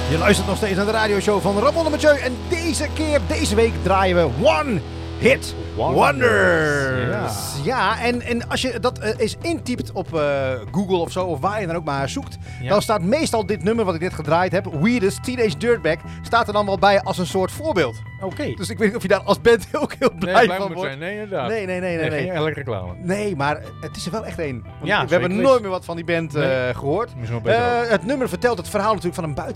Je luistert nog steeds naar de radioshow van Ramon en Mathieu. En deze week draaien we One Hit Wonders. Ja, en als je dat eens intypt op Google of zo, of waar je dan ook maar zoekt, dan staat meestal dit nummer wat ik net gedraaid heb, Weirdest Teenage Dirtbag, staat er dan wel bij als een soort voorbeeld. Oké. Dus ik weet niet of je daar als band ook heel blij van wordt. Zijn. Nee, inderdaad. Nee. Geen eigenlijk reclame. Nee, maar het is er wel echt één. Ja, we hebben nooit meer wat van die band gehoord. Misschien wel beter ook. Het nummer vertelt het verhaal natuurlijk van een